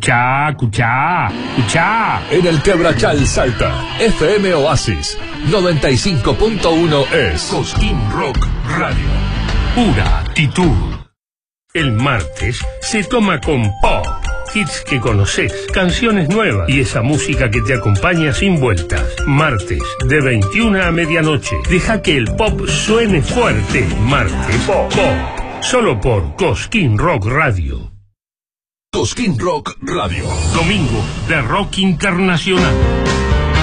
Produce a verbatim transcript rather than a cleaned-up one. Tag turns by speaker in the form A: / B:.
A: Escuchá, escuchá, escuchá.
B: En el Quebrachal Salta, F M Oasis noventa y cinco punto uno es
A: Cosquín Rock Radio. Pura actitud. El martes se toma con pop. Hits que conoces, canciones nuevas y esa música que te acompaña sin vueltas. Martes, de veintiuna a medianoche. Deja que el pop suene fuerte. Martes, pop. pop. Solo por Cosquín Rock Radio.
B: Cosquín Rock Radio.
A: Domingo de Rock Internacional.